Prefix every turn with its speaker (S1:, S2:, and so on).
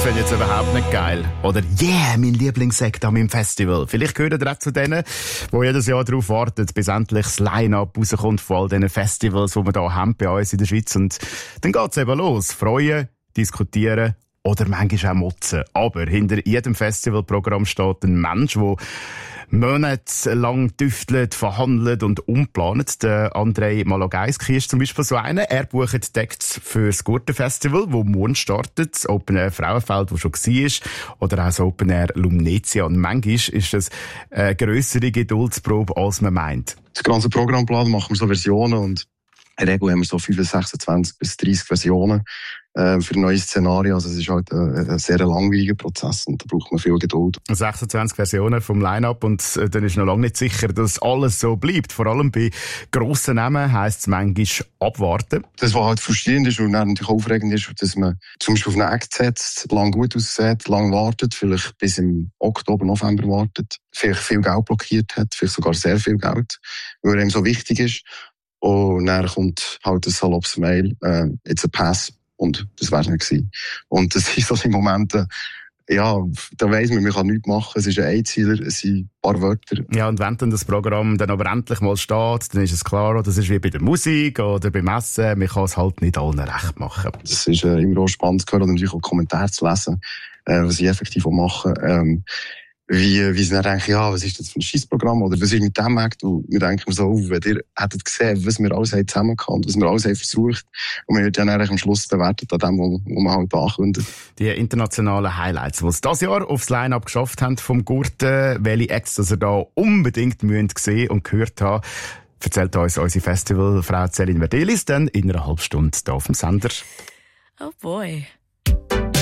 S1: finde ich jetzt überhaupt nicht geil. Oder yeah, mein Lieblingssekt an meinem Festival. Vielleicht gehört ihr auch zu denen, die jedes Jahr darauf warten, bis endlich das Line-Up rauskommt von all diesen Festivals, die wir hier haben bei uns in der Schweiz. Und dann geht's eben los. Freuen, diskutieren oder manchmal auch motzen. Aber hinter jedem Festivalprogramm steht ein Mensch, der monatelang tüftelt, verhandelt und umplant. Der Andrei Malogajski ist zum Beispiel so einer. Er bucht Acts für das Gurtenfestival, das morgen startet. Das Open Air Frauenfeld, das schon war. Oder auch das Open Air Lumnezia. Und manchmal ist das eine grössere Geduldsprobe, als man meint.
S2: Das ganze Programmplan machen wir so Versionen und in der Regel haben wir so 26 bis 30 Versionen für neue Szenarien. Also es ist halt ein sehr langwieriger Prozess und da braucht man viel Geduld.
S1: 26 Versionen vom Line-Up und dann ist noch lange nicht sicher, dass alles so bleibt. Vor allem bei grossen Namen heisst es manchmal abwarten.
S2: Das, was halt frustrierend ist und natürlich aufregend ist, dass man zum Beispiel auf einen Act setzt, lang gut aussieht, lang wartet, vielleicht bis im Oktober, November wartet, vielleicht viel Geld blockiert hat, vielleicht sogar sehr viel Geld, weil er ihm so wichtig ist. Und dann kommt halt ein saloppes Mail, it's a pass. Und das wär's nicht gewesen. Und das sind so die Momente, ja, da weiss man kann nichts machen. Es ist ein Einzieler, es sind ein paar Wörter.
S1: Ja, und wenn dann das Programm dann aber endlich mal steht, dann ist es klar, das ist wie bei der Musik oder beim Essen, man kann es halt nicht allen recht machen.
S2: Das ist immer auch spannend zu hören und natürlich auch Kommentare zu lesen, was sie effektiv auch machen. Wie sie dann denken, ja, was ist das für ein Scheissprogramm oder was ist mit dem Act? Und wir denken so, wenn ihr hättet gesehen, was wir alles haben zusammengehauen, was wir alles haben versucht und wir wird dann eigentlich am Schluss bewertet an dem, wo man halt ankündigt.
S1: Die internationalen Highlights, die es dieses Jahr aufs Line-Up geschafft haben vom Gurten, welche Acts ihr da unbedingt gesehen und gehört haben, erzählt uns unsere Festivalfrau Céline Verdelis dann in einer halben Stunde hier auf dem Sender.
S3: Oh boy.